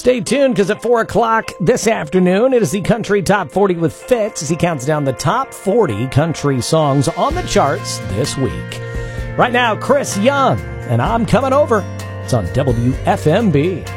Stay tuned because at 4 o'clock this afternoon, it is the Country Top 40 with Fitz as he counts down the top 40 country songs on the charts this week. Right now, Chris Young, and I'm Coming Over. It's on WFMB.